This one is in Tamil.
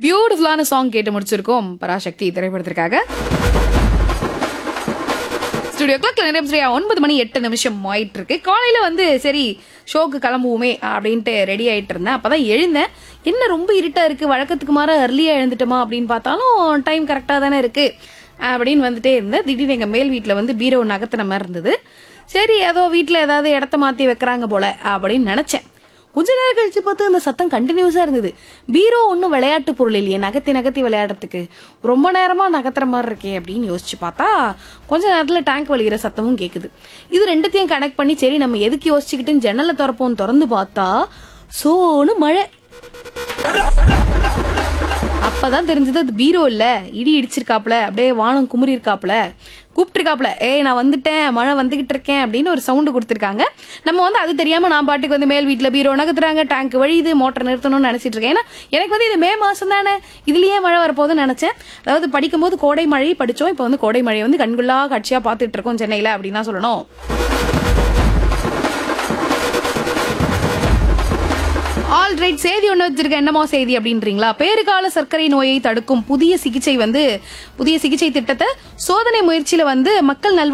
பியூட்டிஃபுல்லான சாங் கேட்டு முடிச்சிருக்கோம் பராசக்தி திரைப்படத்திற்காக. ஸ்டுடியோ கிளாக்ல நேரம் சரியா 9:08 ஆயிட்டு இருக்கு. காலையில வந்து சரி ஷோக்கு கிளம்புவோமே அப்படின்ட்டு ரெடி ஆயிட்டு இருந்தேன். அப்பதான் எழுந்தேன். என்ன ரொம்ப இருட்டா இருக்கு, வழக்கத்துக்கு மாற அர்லியா எழுந்துட்டோமா அப்படின்னு பார்த்தாலும் டைம் கரெக்டா தானே இருக்கு அப்படின்னு வந்துட்டே இருந்தேன். திடீர்னு எங்க மேல் வீட்டுல வந்து பீரோ நகர்த்தின மாதிரி இருந்தது. சரி ஏதோ வீட்டுல ஏதாவது இடத்த மாத்தி வைக்கிறாங்க போல அப்படின்னு நினைச்சேன். கொஞ்ச நேரம் கழிச்சு பார்த்து அந்த சத்தம் கண்டினியூஸா இருந்தது. பீரோ ஒன்றும் விளையாட்டு பொருள் இல்லையே, நகர்த்தி நகர்த்தி விளையாடுறதுக்கு ரொம்ப நேரமா நகர்த்துற மாதிரி இருக்கே அப்படின்னு யோசிச்சு பார்த்தா கொஞ்ச நேரத்துல டேங்க் வலிக்கிற சத்தமும் கேக்குது. இது ரெண்டுத்தையும் கனெக்ட் பண்ணி சரி நம்ம எதுக்கு யோசிச்சுக்கிட்டு ஜன்னலை திறந்து பார்த்தா சோனு மழை. அப்பதான் தெரிஞ்சது அது பீரோ இல்ல, இடி இடிச்சிருக்காப்ல, அப்படியே வானம் குமுறி இருக்காப்ல, கூப்பிட்டுருக்காப்ல, ஏய் நான் வந்துட்டேன், மழை வந்துகிட்டு இருக்கேன் அப்படின்னு ஒரு சவுண்டு கொடுத்துருக்காங்க. நம்ம வந்து அது தெரியாம நான் பாட்டுக்கு வந்து மேல் வீட்டுல பீரோ நகர்த்துறாங்க, டேங்க் வழியுது, மோட்டர் நிறுத்தணும்னு நினைச்சிட்டு இருக்கேன். ஏன்னா எனக்கு வந்து இது மே மாசம் தானே, இதுலயே மழை வரப்போகுதுன்னு நினைச்சேன். அதாவது படிக்கும்போது கோடை மழை படிச்சோம், இப்போ வந்து கோடை மழையை வந்து கண்குள்ளா காட்சியா பார்த்துட்டு இருக்கோம் சென்னையில அப்படின்னு தான் சொல்லணும். ஆல்ரைட், செய்தி ஒண்ணு வச்சிருக்க. என்னமா செய்தி அப்படின்றீங்களா? பேறுகால சர்க்கரை நோயை தடுக்கும் புதிய சிகிச்சை திட்டத்தை சோதனை முயற்சியில வந்து மக்கள் நல்வாழ்வு